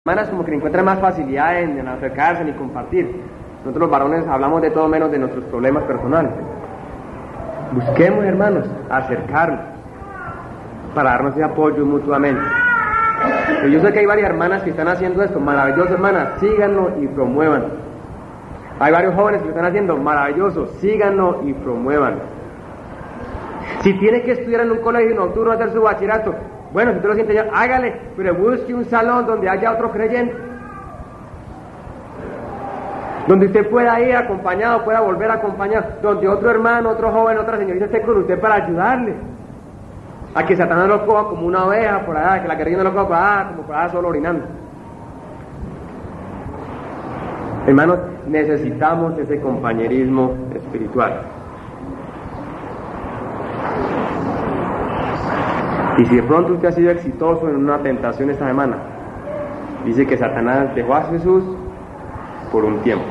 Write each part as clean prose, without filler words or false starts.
hermanas como que encuentran más facilidad en acercarse y compartir. Nosotros los varones hablamos de todo menos de nuestros problemas personales. Busquemos, hermanos, acercarnos para darnos ese apoyo mutuamente. Pero yo sé que hay varias hermanas que están haciendo esto, maravilloso, hermanas, síganlo y promuevan. Hay varios jóvenes que lo están haciendo, maravilloso, síganlo y promuevan. Si tiene que estudiar en un colegio nocturno, hacer su bachillerato, bueno, si usted lo siente ya, hágale, pero busque un salón donde haya otro creyente, donde usted pueda ir acompañado, pueda volver acompañado, donde otro hermano, otro joven, otra señorita esté con usted para ayudarle, a que Satanás no lo coja como una oveja por allá, que la guerrilla no lo coja como por allá solo orinando. Hermanos, necesitamos ese compañerismo espiritual. Y si de pronto usted ha sido exitoso en una tentación esta semana, dice que Satanás dejó a Jesús por un tiempo.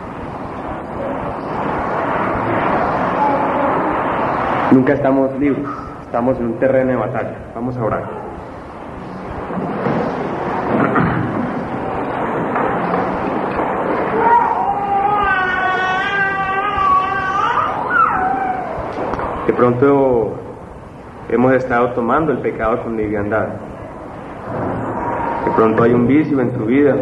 Nunca estamos libres, estamos en un terreno de batalla. Vamos a orar. De pronto hemos estado tomando el pecado con liviandad. De pronto hay un vicio en su vida,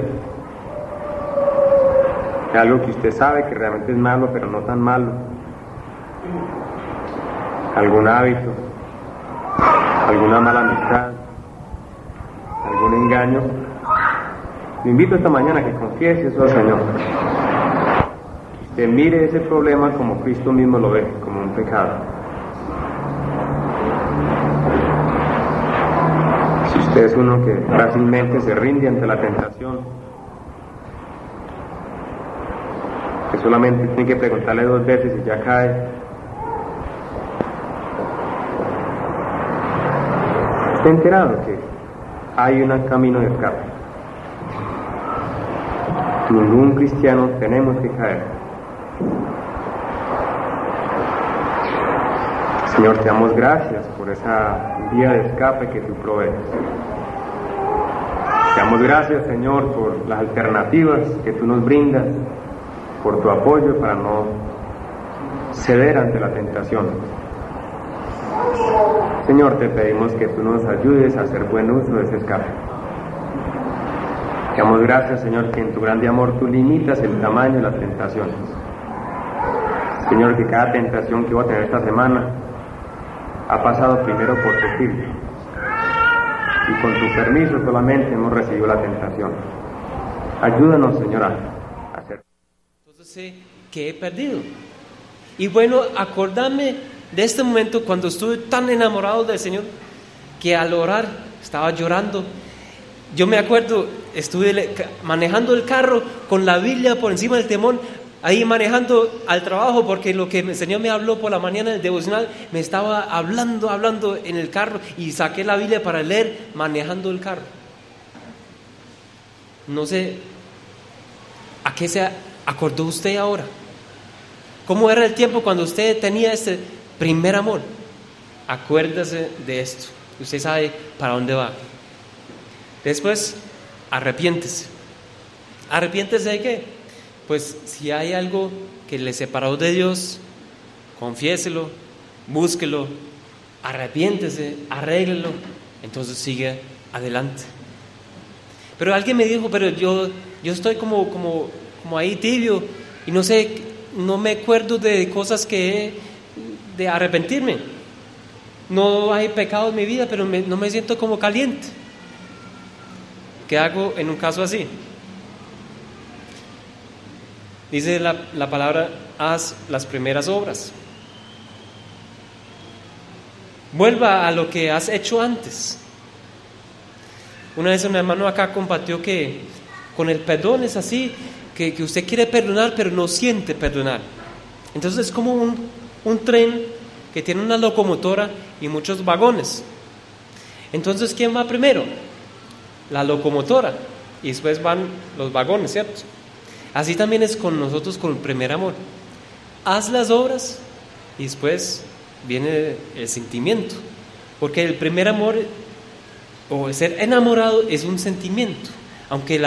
algo que usted sabe que realmente es malo, pero no tan malo. Algún hábito, alguna mala amistad, algún engaño. Le invito esta mañana a que confiese eso al Señor. Que usted mire ese problema como Cristo mismo lo ve, como un pecado. Si usted es uno que fácilmente se rinde ante la tentación, que solamente tiene que preguntarle 2 veces y ya cae, ¿está enterado que hay un camino de escape? Ningún cristiano tenemos que caer. Señor, te damos gracias por esa vía de escape que tú provees. Te damos gracias, Señor, por las alternativas que tú nos brindas, por tu apoyo para no ceder ante la tentación. Señor, te pedimos que tú nos ayudes a hacer buen uso de ese escape. Te damos gracias, Señor, que en tu grande amor tú limitas el tamaño de las tentaciones. Señor, que cada tentación que voy a tener esta semana ha pasado primero por tu filtro, y con tu permiso solamente hemos recibido la tentación. Ayúdanos, Señor, a hacer. Entonces sé que he perdido. Y bueno, acordarme de este momento cuando estuve tan enamorado del Señor que al orar estaba llorando. Yo me acuerdo, estuve manejando el carro con la Biblia por encima del timón, ahí manejando al trabajo, porque lo que el Señor me habló por la mañana en el devocional, me estaba hablando en el carro, y saqué la Biblia para leer manejando el carro. No sé a qué se acordó usted ahora. ¿Cómo era el tiempo cuando usted tenía ese primer amor? Acuérdese de esto. Usted sabe para dónde va. Después, arrepiéntese. ¿Arrepiéntese de qué? Pues si hay algo que le separó de Dios, confiéselo, búsquelo, arrepiéntese, arréglelo, entonces sigue adelante. Pero alguien me dijo, pero yo estoy como ahí tibio y no sé, no me acuerdo de cosas de arrepentirme. No hay pecado en mi vida, pero no me siento como caliente. ¿Qué hago en un caso así? Dice la palabra, haz las primeras obras. Vuelva a lo que has hecho antes. Una vez un hermano acá compartió que con el perdón es así, que usted quiere perdonar pero no siente perdonar. Entonces es como un tren que tiene una locomotora y muchos vagones. Entonces, ¿quién va primero? La locomotora, y después van los vagones, ¿cierto? Así también es con nosotros, con el primer amor. Haz las obras y después viene el sentimiento, porque el primer amor o ser enamorado es un sentimiento. aunque